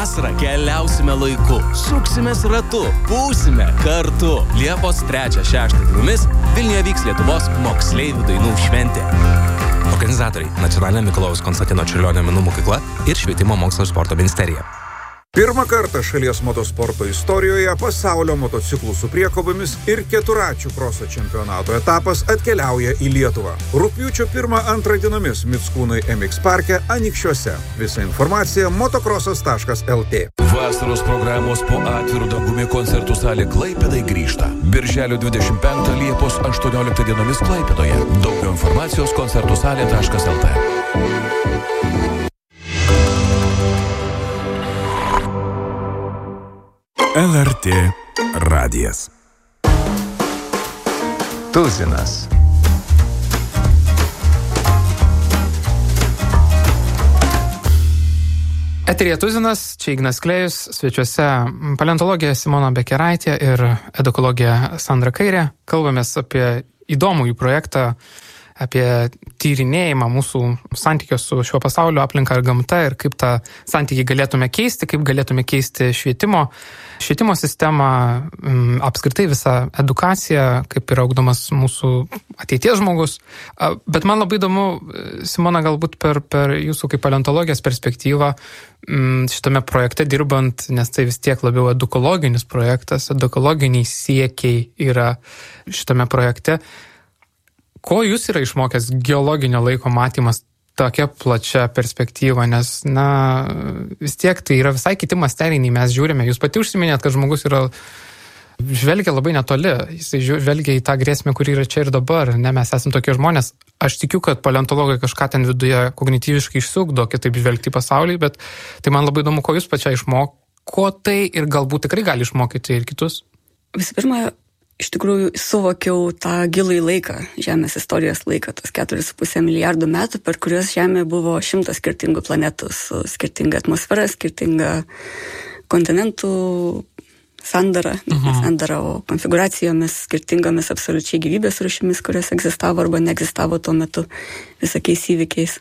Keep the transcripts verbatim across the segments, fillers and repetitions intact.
vasarą keliausime laiku, suksimės ratu, būsime kartu. Liepos trečią šeštą dienomis Vilniuje vyks Lietuvos moksleivių dainų šventė. Organizatoriai – Nacionalinė Mikalojaus Konstantino Čiurlionio menų mokykla ir Švietimo mokslo ir sporto ministerija. Pirmą kartą šalies motosporto istorijoje pasaulio motociklų su priekabomis ir keturačių kroso čempionato etapas atkeliauja į Lietuvą. Rugpjūčio pirmą antrą dienomis Mickūnai M X parke Anykščiuose. Visa informacija motokrosas taškas el tė. Vasaros programos po atviru dangumi koncertų salė Klaipėdai grįžta. Birželio dvidešimt penktą Liepos aštuonioliktą dienomis Klaipėdoje. Daugiau informacijos koncertų salė taškas el tė. el er tė radijas. Tuzinas. Eterija Tuzinas, čia Ignas Klėjus, svečiuose paleontologė Simona Bekeraitė ir edukologė Sandra Kairė. Kalbamės apie įdomų jų projektą, apie tyrinėjimą mūsų santykio su šiuo pasaulio aplinka ir gamta ir kaip tą santykį galėtume keisti, kaip galėtume keisti švietimo, švietimo sistemą, apskritai visą edukaciją, kaip yra ugdomas mūsų ateities žmogus. Bet man labai įdomu, Simona, galbūt per, per jūsų kaip paleontologijos perspektyvą šitame projekte dirbant, nes tai vis tiek labiau edukologinis projektas, edukologiniai siekiai yra šitame projekte. Ko jūs yra išmokęs geologinio laiko matymas tokia plačia perspektyva, nes, na, vis tiek tai yra visai kiti masteliai, nei mes žiūrime. Jūs pati užsiminėt, kad žmogus yra, žvelgia labai netoli, jis žvelgia į tą grėsmę, kuri yra čia ir dabar, ne, mes esame tokie žmonės. Aš tikiu, kad paleontologai kažką ten viduje kognityviškai išsiugdo, kitaip žvelgti į pasaulį, bet tai man labai įdomu, ko jūs pačia išmoko tai ir galbūt tikrai gali išmokyti ir kitus. Visų pirma, iš tikrųjų suvokiau tą gilų laiką, Žemės istorijos laiką, tos keturis su pusė milijardų metų, per kuriuos Žemė buvo šimtas skirtingų planetų, su skirtinga atmosfera, skirtinga kontinentų sandara, ne sandara, o konfiguracijomis, skirtingomis absoliučiai gyvybės rūšimis, kurios egzistavo arba neegzistavo tuo metu visokiais įvykiais.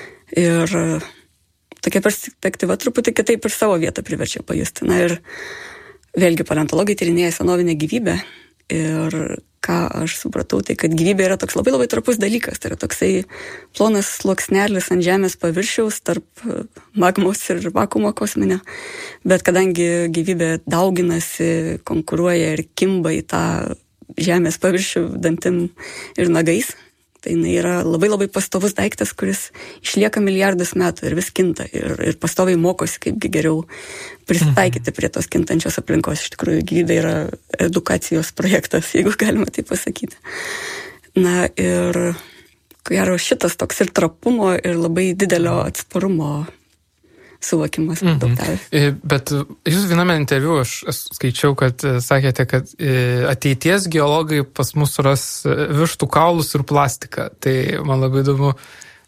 Ir tokia perspektyva truputį kitaip ir savo vietą priverčia pajusti. Na ir vėlgi paleontologai tyrinėja senovinę gyvybę. Ir ką aš supratau, tai kad gyvybė yra toks labai labai trapus dalykas. Tai yra toksai plonas sluoksnelis ant Žemės paviršiaus tarp magmos ir vakuumo kosminio. Bet kadangi gyvybė dauginasi, konkuruoja ir kimba į tą Žemės paviršių dantim ir nagais, tai jinai yra labai labai pastovus daiktas, kuris išlieka milijardus metų ir vis kinta ir, ir pastoviai mokosi, kaipgi geriau prisitaikyti prie tos kintančios aplinkos. Iš tikrųjų, gyvybė yra edukacijos projektas, jeigu galima tai pasakyti. Na ir ko gero šitas toks ir trapumo ir labai didelio atsparumo suvokimas. Mhm. Bet jūs viename interviu aš skaičiau, kad sakėte, kad ateities geologai pas mus ras vištų kaulus ir plastiką. Tai man labai įdomu,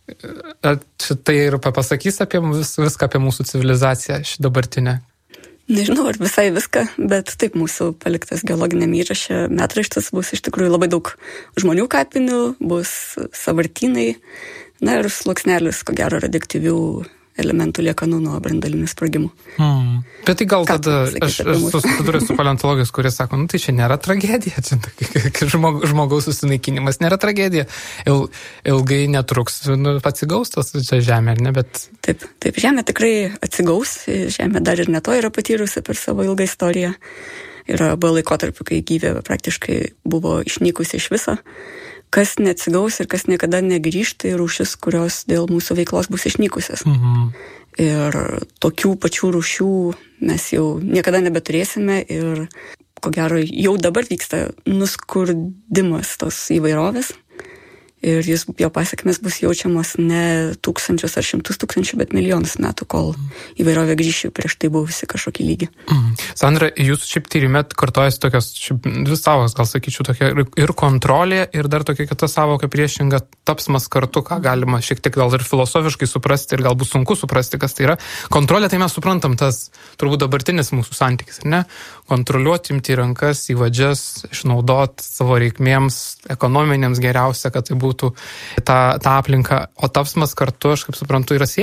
ar šitai ir pasakys apie vis, viską apie mūsų civilizaciją, šį dabartinę? Nežinau, ar visai viską, bet taip mūsų paliktas geologiniam įraše metraštis bus iš tikrųjų labai daug žmonių kapinių, bus sąvartynai, na ir sluoksnelis, ko gero, radioaktyvių elementų liekanų nuo branduolinių sprogimų. Hmm. Bet tai gal ką tada aš, aš susiduriu su paleontologais, kurie sako, nu tai čia nėra tragedija, čia žmog, žmogaus susinaikinimas nėra tragedija. Il, ilgai netruks, nu, atsigaus tas čia Žemė, ar ne? Bet... Taip, taip, Žemė tikrai atsigaus, Žemė dar ir ne to yra patyrusi per savo ilgą istoriją. Yra buvo laikotarpių, kai gyvybė praktiškai buvo išnykusi iš viso. Kas neatsigaus ir kas niekada negrįš, tai rūšis, kurios dėl mūsų veiklos bus išnykusios. Mhm. Ir tokių pačių rūšių mes jau niekada nebeturėsime ir ko gero jau dabar vyksta nuskurdimas tos įvairovės. Ir jis, jo pasiekmes bus jaučiamos ne tūkstančius ar šimtus tūkstančių, bet milijonus metų, kol įvairovė grįšiu prieš tai buvusi kažkokį lygį. Mm. Sandra, jūs šiaip tyrime kartojasi tokios šiaip, dvi savos, gal sakyčiau, tokia ir kontrolė, ir dar tokia kita savoka priešinga tapsmas kartu, ką galima šiek tiek gal ir filosofiškai suprasti, ir galbūt sunku suprasti, kas tai yra. Kontrolė, tai mes suprantam tas turbūt dabartinis mūsų santykis, ar ne? Kontroliuoti, imti rankas, į vadžias, išnaudoti savo reikmėms, ekonominėms geriausia, kad tai būtų tą, tą aplinką. O tapsmas kartu, aš kaip suprantu, yra siekis.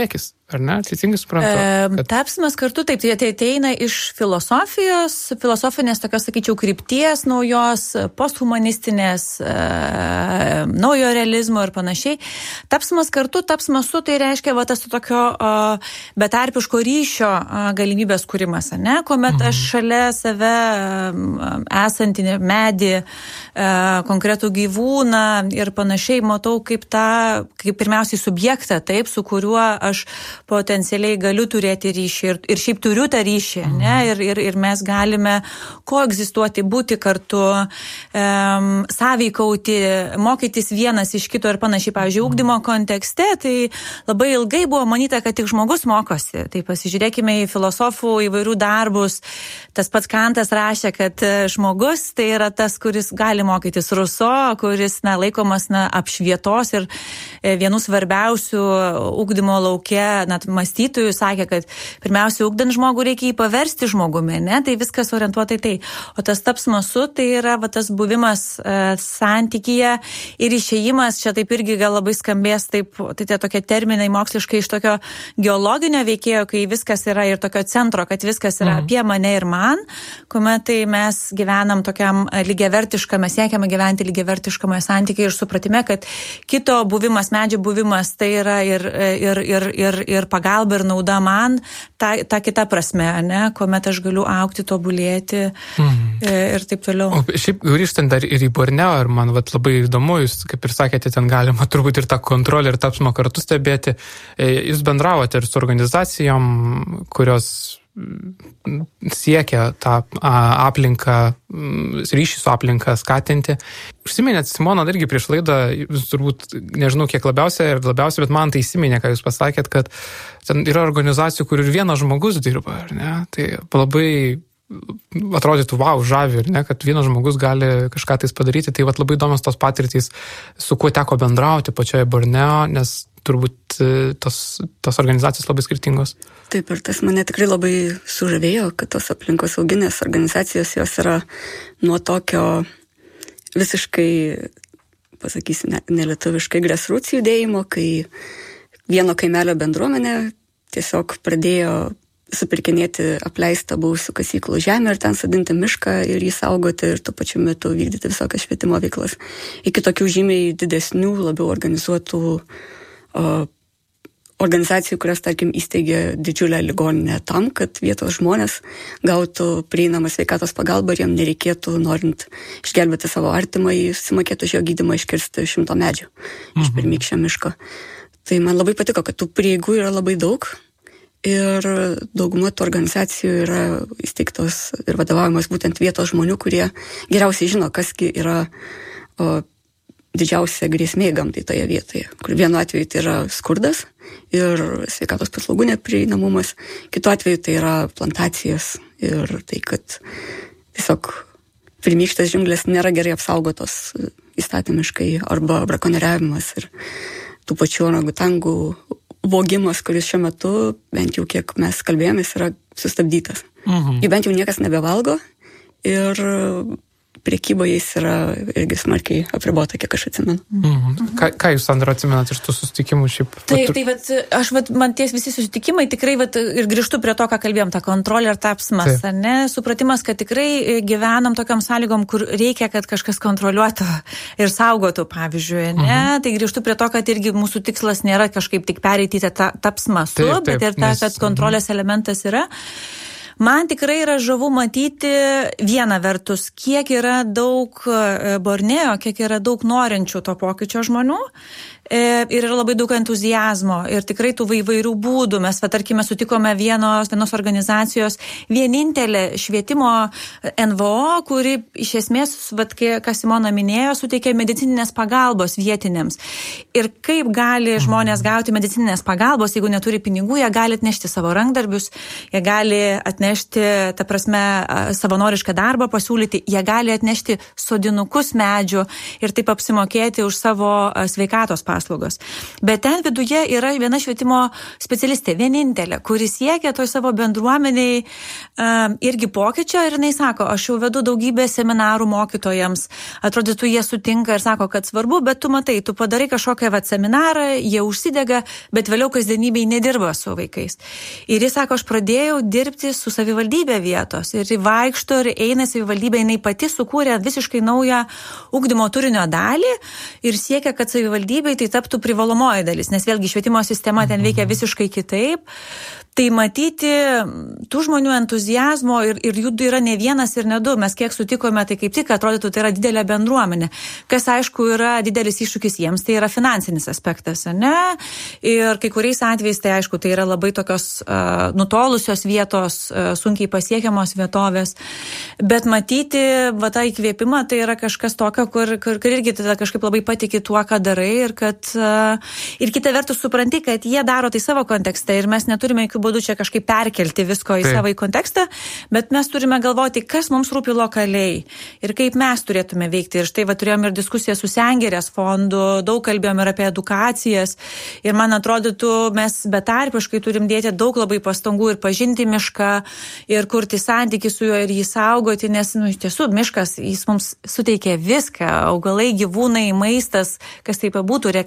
ar ne? Teisingai suprantu? E, kad... Tapsmas kartu, taip, tai ateina iš filosofijos, filosofinės tokios, sakyčiau, krypties naujos, posthumanistinės, e, naujo realizmo ir panašiai. Tapsmas kartu, tapsmas su, tai reiškia va, tas tokio e, betarpiško ryšio e, galimybės kūrimas, ne? Kuomet mhm. aš šalia save e, esantį medį, e, konkretų gyvūną ir panašiai matau kaip tą, kaip pirmiausiai subjektą, taip, su kuriuo aš potencialiai galiu turėti ryšį ir, ir šiaip turiu tą ryšį, mm. ne, ir, ir, ir mes galime koegzistuoti, būti kartu, um, sąveikauti, mokytis vienas iš kito ir panašiai. Pavyzdžiui, ugdymo kontekste, tai labai ilgai buvo manyta, kad tik žmogus mokosi. Tai pasižiūrėkime į filosofų įvairių darbus. Tas pats Kantas rašė, kad žmogus tai yra tas, kuris gali mokytis. Ruso, kuris na, laikomas na, apšvietos ir vienų svarbiausių ugdymo lauke net mąstytojų sakė, kad pirmiausia, ugdant žmogų reikia jį paversti žmogumi, ne? Tai viskas orientuotai tai. O tas tapsmas su, tai yra va, tas buvimas e, santykyje ir išėjimas, čia taip irgi gal labai skambės, taip, tai tie tokie terminai moksliškai iš tokio geologinio veikėjo, kai viskas yra ir tokio centro, kad viskas yra mhm. apie mane ir man, kuomet tai mes gyvenam tokiam lygiavertiškame, siekiame gyventi lygiavertiškame santykiai ir supratime, kad kito buvimas, medžio buvimas, tai yra ir, ir, ir, ir, ir pagalba ir nauda man, ta, ta kita prasme, ne, kuomet aš galiu augti, tobulėti mhm. ir taip toliau. O šiaip grįžtant dar ir į Borneo, ir man vat, labai įdomu, jūs, kaip ir sakėte, ten galima turbūt ir tą kontrolę ir tapsmą kartu stebėti. Jūs bendravote ir su organizacijom, kurios siekia tą aplinką, ryšį su aplinka skatinti. Užsiminėt, Simona, irgi prieš laidą, jūs turbūt, nežinau, kiek labiausiai ir labiausiai, bet man tai įsiminė, ką jūs pasakėt, kad ten yra organizacijų, kur ir vienas žmogus dirba, ar ne? Tai labai atrodytų, wow, žavi, ir ne, kad vienas žmogus gali kažką tais padaryti. Tai vat labai įdomios tos patirtys, su kuo teko bendrauti pačioje Borneo, nes turbūt tos, tos organizacijos labai skirtingos. Taip, ir tas mane tikrai labai sužavėjo, kad tos aplinkos sauginės organizacijos, jos yra nuo tokio visiškai, pasakysiu, ne, nelietuviškai grassroots judėjimo, kai vieno kaimelio bendruomenė tiesiog pradėjo supirkinėti apleistą buvusių kasyklų žemę ir ten sadinti mišką ir jį saugoti ir tuo pačiu metu vykdyti visokias švietimo veiklas. Iki tokių žymiai didesnių, labiau organizuotų o, organizacijų, kurios, tarkim, įsteigė didžiulę ligoninę tam, kad vietos žmonės gautų prieinamą sveikatos pagalbą ir jiem nereikėtų, norint išgelbėti savo artimą, susimokėtų už jo gydymą iškirsti šimto medžių mhm. iš pirmykščio miško. Tai man labai patiko, kad tų prieigų yra labai daug. Ir dauguma tų organizacijų yra įsteigtos ir vadovaujamos būtent vietos žmonių, kurie geriausiai žino, kasgi yra o, didžiausia grėsmė gamtai toje vietoje. Kur vienu atveju tai yra skurdas ir sveikatos paslaugų neprieinamumas, kitu atveju tai yra plantacijos ir tai, kad tiesiog pirmykštės džiunglės nėra gerai apsaugotos įstatymiškai arba brakonieriavimas ir tų pačių orangutangų vogimas, kuris šiuo metu, bent jau kiek mes kalbėjomės, yra sustabdytas. Mhm. Jų bent jau niekas nebevalgo ir priekyba jais yra irgi smarkiai apribota, kiek aš atsimenu. Mhm. Ką, ką jūs, Sandra, atsimenat iš tų susitikimų šiaip? Taip, tai vat, aš vat, man ties visi susitikimai tikrai vat, ir grįžtu prie to, ką kalbėjom, tą kontrolę ir tapsmas, ne? Supratimas, kad tikrai gyvenam tokiam sąlygom, kur reikia, kad kažkas kontroliuotų ir saugotų, pavyzdžiui, ne? Mhm. Tai grįžtu prie to, kad irgi mūsų tikslas nėra kažkaip tik pereiti tą tapsmą su, taip, taip, bet ir ta, nes... kad kontrolės mhm. elementas yra. Man tikrai yra žavu matyti vieną vertus, kiek yra daug Borneo, kiek yra daug norinčių to pokyčio žmonių ir yra labai daug entuziazmo ir tikrai tų įvairių būdų. Mes, va, tarkime, sutikome vienos, vienos organizacijos vienintelė švietimo N V O, kuri iš esmės, va, ką Simona minėjo, suteikia medicininės pagalbos vietinėms. Ir kaip gali žmonės gauti medicininės pagalbos, jeigu neturi pinigų, jie gali atnešti savo rankdarbius, jie gali atnešti, ta prasme, savanorišką darbą pasiūlyti, jie gali atnešti sodinukus medžių ir taip apsimokėti už savo sveikatos paslaugas. paslaugos. Bet ten viduje yra viena švietimo specialistė, vienintelė, kuri siekia toj savo bendruomeniai uh, irgi pokyčio ir jinai sako, aš jau vedu daugybę seminarų mokytojams, atrodytų jie sutinka ir sako, kad svarbu, bet tu matai, tu padarai kažkokią vat, seminarą, jie užsidega, bet vėliau kasdienybėj nedirba su vaikais. Ir jis sako, aš pradėjau dirbti su savivaldybė vietos ir vaikšto ir eina savivaldybė, jinai pati sukūrė visiškai naują ugdymo turinio dalį ir siekia, kad savivaldybei tai taptų privalomoji dalis, nes vėlgi švietimo sistema ten veikia visiškai kitaip. Tai matyti tų žmonių entuziazmo ir, ir jų yra ne vienas ir ne du. Mes kiek sutikome, tai kaip tik atrodytų, tai yra didelė bendruomenė. Kas aišku yra didelis iššūkis jiems, tai yra finansinis aspektas, ne? Ir kai kuriais atvejais, tai aišku, tai yra labai tokios uh, nutolusios vietos, uh, sunkiai pasiekiamos vietovės. Bet matyti, va, tą įkvėpimą, tai yra kažkas tokio, kur, kur, kur irgi tada kažkaip labai patiki tuo, ką darai ir kad uh, ir kita vertus supranti, kad jie daro tai savo kontekste ir mes neturime jokių būdų čia kažkaip perkelti visko į Taip. savo į kontekstą, bet mes turime galvoti, kas mums rūpi lokaliai ir kaip mes turėtume veikti. Ir štai va, turėjom ir diskusiją su Sengirės fondu, daug kalbėjom ir apie edukacijas ir man atrodytų, mes betarpiškai turim dėti daug labai pastangų ir pažinti mišką ir kurti santykį su juo ir jį saugoti, nes, nu, iš tiesų, miškas, jis mums suteikia viską, augalai, gyvūnai, maistas, kas taip būtų,